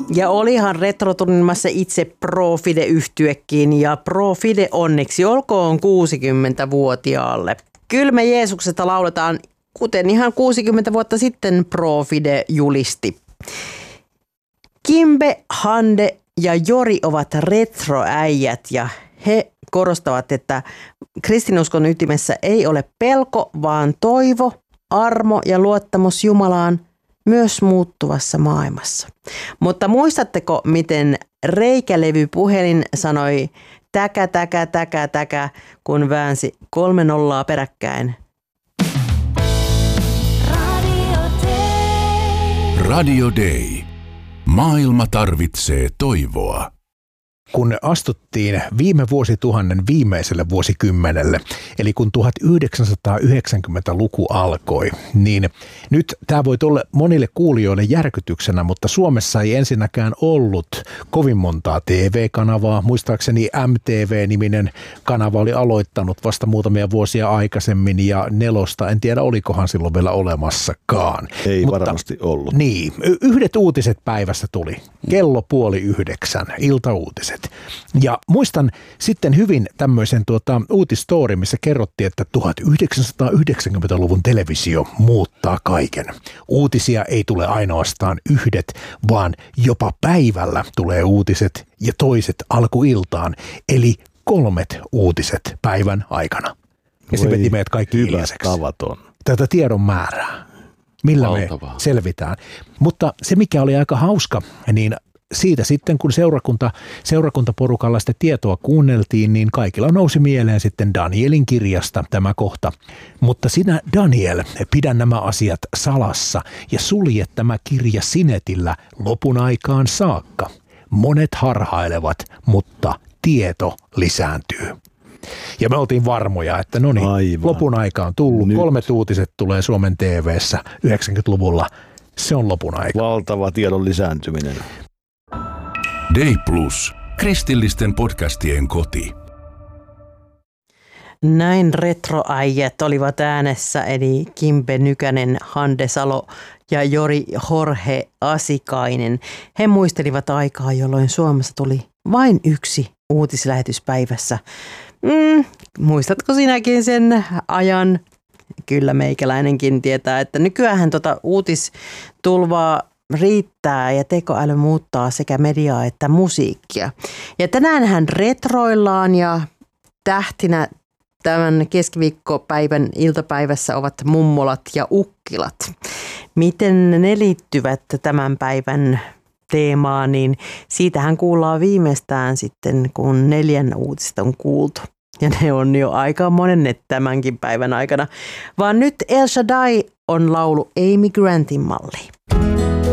Ja olihan retrotunnelmassa itse Profide-yhtyekin ja Profide onneksi olkoon 60-vuotiaalle. Kyllä me Jeesuksesta lauletaan, kuten ihan 60 vuotta sitten Profide julisti. Kimbe, Hande ja Jori ovat retroäijät ja he korostavat, että kristinuskon ytimessä ei ole pelko, vaan toivo, armo ja luottamus Jumalaan myös muuttuvassa maailmassa. Mutta muistatteko, miten reikälevypuhelin sanoi täkä, täkä, täkä, täkä, kun väänsi 3 nollaa peräkkäin? Radio Day. Maailma tarvitsee toivoa. Kun astuttiin viime vuosituhannen viimeiselle vuosikymmenelle, eli kun 1990-luku alkoi, niin nyt tämä voi olla monille kuulijoille järkytyksenä, mutta Suomessa ei ensinnäkään ollut kovin montaa TV-kanavaa. Muistaakseni MTV-niminen kanava oli aloittanut vasta muutamia vuosia aikaisemmin ja Nelosta, en tiedä olikohan silloin vielä olemassakaan. Ei varmasti ollut. Niin, yhdet uutiset päivässä tuli, kello 8:30, iltauutiset. Ja muistan sitten hyvin tämmöisen uutisstory, missä kerrottiin, että 1990-luvun televisio muuttaa kaiken. Uutisia ei tule ainoastaan yhdet, vaan jopa päivällä tulee uutiset ja toiset alkuiltaan, eli 3 uutiset päivän aikana. Ja se veti meidät kaikki hiljaiseksi. Tavaton. Tätä tiedon määrää, millä valtavaa me selvitään. Mutta se, mikä oli aika hauska, niin siitä sitten, kun seurakuntaporukalla sitä tietoa kuunneltiin, niin kaikilla nousi mieleen sitten Danielin kirjasta tämä kohta. Mutta sinä, Daniel, pidä nämä asiat salassa ja sulje tämä kirja sinetillä lopun aikaan saakka. Monet harhailevat, mutta tieto lisääntyy. Ja me oltiin varmoja, että no niin, lopun aika on tullut. Nyt 3 uutiset tulee Suomen TV:ssä 90-luvulla. Se on lopun aika. Valtava tiedon lisääntyminen. Day Plus, kristillisten podcastien koti. Näin retroäijät olivat äänessä, eli Kimbe Nykänen, Hande Salo ja Jori Jorge Asikainen. He muistelivat aikaa, jolloin Suomessa tuli vain 1 uutislähetys päivässä. Muistatko sinäkin sen ajan? Kyllä meikäläinenkin tietää, että nykyään uutistulvaa riittää ja tekoäly muuttaa sekä mediaa että musiikkia. Ja tänäänhän retroillaan ja tähtinä tämän keskiviikkopäivän iltapäivässä ovat mummolat ja ukkilat. Miten ne liittyvät tämän päivän teemaan, niin siitähän kuullaan viimeistään sitten, kun 4 uutista on kuultu. Ja ne on jo aika monen tämänkin päivän aikana. Vaan nyt El Shaddai on laulu Amy Grantin malli.